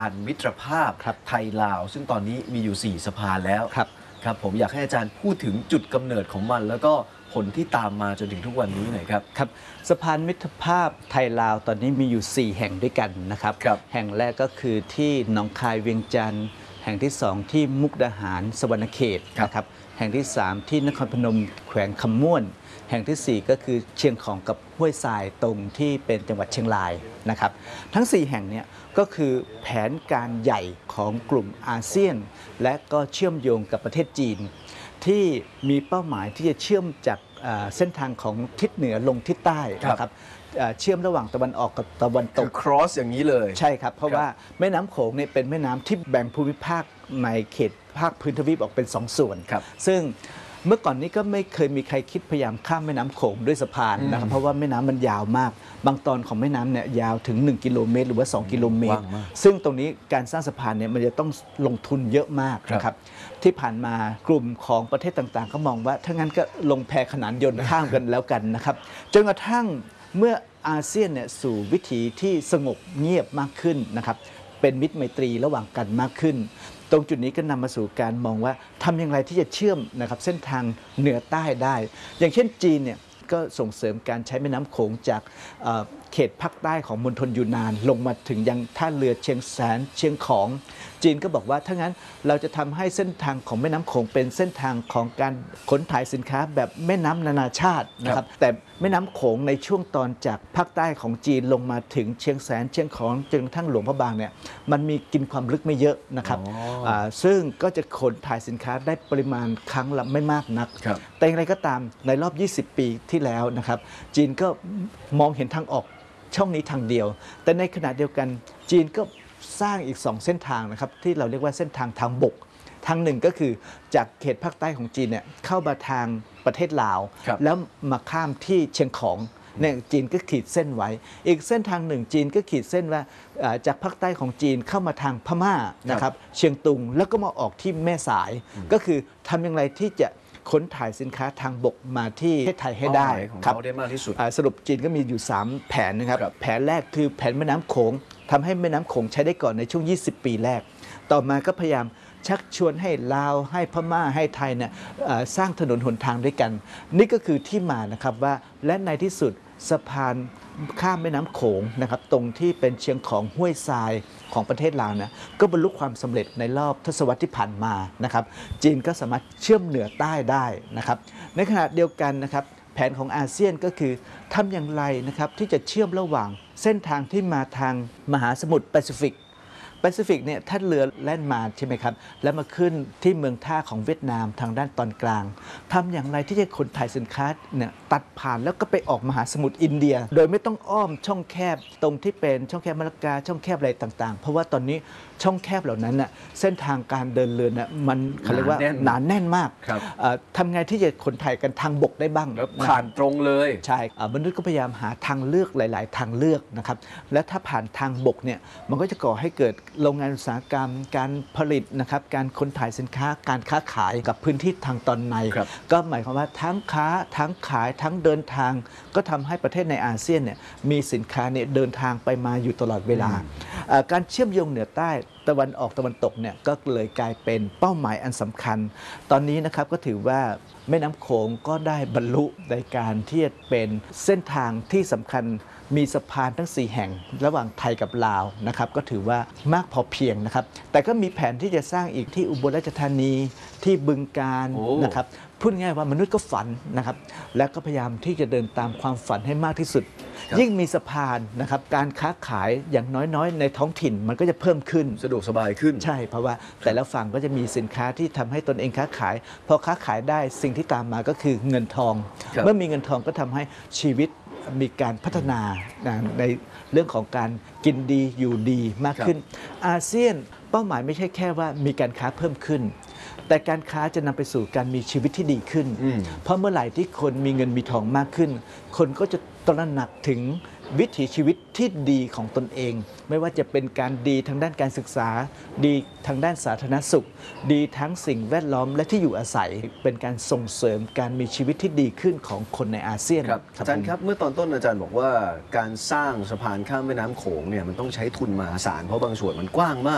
อันมิตรภาพไทยลาวซึ่งตอนนี้มีอยู่4สะพานแล้วครับผมอยากให้อาจารย์พูดถึงจุดกำเนิดของมันแล้วก็ผลที่ตามมาจนถึงทุกวันนี้หน่อยครับครับสะพานมิตรภาพไทยลาวตอนนี้มีอยู่4แห่งด้วยกันนะครับแห่งแรกก็คือที่หนองคายเวียงจันทร์แห่งที่2ที่มุกดาหารสวรรณเขตนะครับแห่งที่3ที่นครพนมแขวงคำม่วนแห่งที่4ก็คือเชียงของกับห้วยทรายตรงที่เป็นจังหวัดเชียงรายนะครับทั้ง4แห่งนี้ก็คือแผนการใหญ่ของกลุ่มอาเซียนและก็เชื่อมโยงกับประเทศจีนที่มีเป้าหมายที่จะเชื่อมจากเส้นทางของทิศเหนือลงทิศใต้นะครับเชื่อมระหว่างตะวันออกกับตะวันตกคือ cross อย่างนี้เลยใช่ครับเพราะว่าแม่น้ำโขงเนี่ยเป็นแม่น้ำที่แบ่งภูมิภาคในเขตภาคพื้นทวีปออกเป็น2ส่วนซึ่งเมื่อก่อนนี้ก็ไม่เคยมีใครคิดพยายามข้ามแม่น้ำโขงด้วยสะพานนะครับเพราะว่าแม่น้ำมันยาวมากบางตอนของแม่น้ำเนี่ยยาวถึง1กิโลเมตรหรือว่า2กิโลเมตรซึ่งตรงนี้การสร้างสะพานเนี่ยมันจะต้องลงทุนเยอะมากนะครับที่ผ่านมากลุ่มของประเทศต่างๆก็มองว่าถ้างั้นก็ลงแพขนานยนต์ข้ามกันแล้วกันนะครับจนกระทั่งเมื่ออาเซียนเนี่ยสู่วิถีที่สงบเงียบมากขึ้นนะครับเป็นมิตรไมตรีระหว่างกันมากขึ้นตรงจุดนี้ก็นำมาสู่การมองว่าทำอย่างไรที่จะเชื่อมนะครับเส้นทางเหนือใต้ได้อย่างเช่นจีนเนี่ยก็ส่งเสริมการใช้แม่น้ำโขงจากเขตภาคใต้ของมณฑลยูนานลงมาถึงยังท่าเรือเชียงแสนเชียงของจีนก็บอกว่าถ้างั้นเราจะทำให้เส้นทางของแม่น้ำโขงเป็นเส้นทางของการขนถ่ายสินค้าแบบแม่น้ำนานาชาตินะครับแต่แม่น้ำโขงในช่วงตอนจากภาคใต้ของจีนลงมาถึงเชียงแสนเชียงของจนกระทั่งหลวงพระบางเนี่ยมันมีกินความลึกไม่เยอะนะครับซึ่งก็จะขนถ่ายสินค้าได้ปริมาณครั้งละไม่มากนักแต่อย่างไรก็ตามในรอบ 20 ปีที่แล้วนะครับจีนก็มองเห็นทางออกช่องนี้ทางเดียวแต่ในขณะเดียวกันจีนก็สร้างอีก2เส้นทางนะครับที่เราเรียกว่าเส้นทางทางบกทางหนึ่งก็คือจากเขตภาคใต้ของจีนเนี่ยเข้ามาทางประเทศลาวแล้วมาข้ามที่เชียงของเนี่ยจีนก็ขีดเส้นไว้อีกเส้นทางหนึ่งจีนก็ขีดเส้นว่าจากภาคใต้ของจีนเข้ามาทางพม่านะครับเชียงตุงแล้วก็มาออกที่แม่สายก็คือทำอย่างไรที่จะขนถ่ายสินค้าทางบกมาที่ประเทศไทยให้ได้ของเขาได้มากที่สุดสรุปจีนก็มีอยู่3แผนนะครับแผนแรกคือแผนแม่น้ำโขงทำให้แม่น้ำโขงใช้ได้ก่อนในช่วง20 ปีแรกต่อมาก็พยายามชักชวนให้ลาวให้พม่าให้ไทยเนี่ยสร้างถนนหนทางด้วยกันนี่ก็คือที่มานะครับว่าและในที่สุดสะพานข้ามแม่น้ำโขงนะครับตรงที่เป็นเชียงของห้วยทรายของประเทศลาวนะก็บรรลุความสำเร็จในรอบทศวรรษที่ผ่านมานะครับจีนก็สามารถเชื่อมเหนือใต้ได้นะครับในขณะเดียวกันนะครับแผนของอาเซียนก็คือทำอย่างไรนะครับที่จะเชื่อมระหว่างเส้นทางที่มาทางมหาสมุทรแปซิฟิกเนี่ยท่านเรือแล่นมาใช่ไหมครับแล้วมาขึ้นที่เมืองท่าของเวียดนามทางด้านตอนกลางทำอย่างไรที่จะขนถ่ายสินค้าเนี่ยตัดผ่านแล้วก็ไปออกมหาสมุทรอินเดียโดยไม่ต้องอ้อมช่องแคบตรงที่เป็นช่องแคบมะละกาช่องแคบอะไรต่างๆเพราะว่าตอนนี้ช่องแคบเหล่านั้นน่ะเส้นทางการเดินเรือน่ะมันเขาเรียกว่าหนาแน่นมากทำไงที่จะขนถ่ายกันทางบกได้บ้างแล้วผ่านตรงเลยใช่มนุษย์ก็พยายามหาทางเลือกหลายๆทางเลือกนะครับและถ้าผ่านทางบกเนี่ยมันก็จะก่อให้เกิดโรงงานอุตสาหกรรมการผลิตนะครับการขนถ่ายสินค้าการค้าขายกับพื้นที่ทางตอนในก็หมายความว่าทั้งค้าทั้งขายทั้งเดินทางก็ทำให้ประเทศในอาเซียนเนี่ยมีสินค้าเนี่ยเดินทางไปมาอยู่ตลอดเวลาการเชื่อมโยงเหนือใต้ตะวันออกตะวันตกเนี่ยก็เลยกลายเป็นเป้าหมายอันสำคัญตอนนี้นะครับก็ถือว่าแม่น้ำโขงก็ได้บรรลุในการที่จะเป็นเส้นทางที่สำคัญมีสะพานทั้ง4แห่งระหว่างไทยกับลาวนะครับก็ถือว่ามากพอเพียงนะครับแต่ก็มีแผนที่จะสร้างอีกที่อุบลราชธานีที่บึงกาฬนะครับพูดง่ายว่ามนุษย์ก็ฝันนะครับและก็พยายามที่จะเดินตามความฝันให้มากที่สุดยิ่งมีสะพานนะครับการค้าขายอย่างน้อยๆในท้องถิ่นมันก็จะเพิ่มขึ้นสะดวกสบายขึ้นใช่เพราะว่าแต่ละฝั่งก็จะมีสินค้าที่ทำให้ตนเองค้าขายพอค้าขายได้สิ่งที่ตามมาก็คือเงินทองเมื่อมีเงินทองก็ทำให้ชีวิตมีการพัฒนาในเรื่องของการกินดีอยู่ดีมากขึ้นอาเซียนเป้าหมายไม่ใช่แค่ว่ามีการค้าเพิ่มขึ้นแต่การค้าจะนำไปสู่การมีชีวิตที่ดีขึ้นเพราะเมื่อไหร่ที่คนมีเงินมีทองมากขึ้นคนก็จะตระหนักถึงวิถีชีวิตที่ดีของตนเองไม่ว่าจะเป็นการดีทางด้านการศึกษาดีทางด้านสาธารณสุขดีทั้งสิ่งแวดล้อมและที่อยู่อาศัยเป็นการส่งเสริมการมีชีวิตที่ดีขึ้นของคนในอาเซียนครับอาจารย์ครับเมื่อตอนต้นอาจารย์บอกว่าการสร้างสะพานข้ามแม่น้ำโขงเนี่ยมันต้องใช้ทุนมหาศาลเพราะบางส่วนมันกว้างมาก